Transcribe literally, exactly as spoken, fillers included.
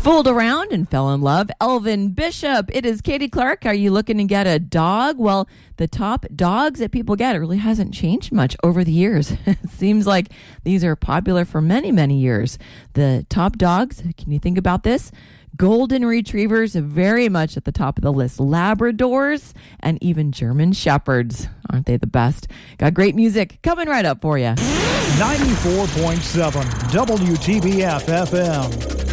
Fooled around and fell in love. Elvin Bishop. It is Katie Clark. Are you looking to get a dog? Well, the top dogs that people get really hasn't changed much over the years. It seems like these are popular for many, many years. The top dogs, can you think about this? Golden Retrievers, very much at the top of the list. Labradors and even German Shepherds. Aren't they the best? Got great music coming right up for you. ninety-four point seven W T B F F M.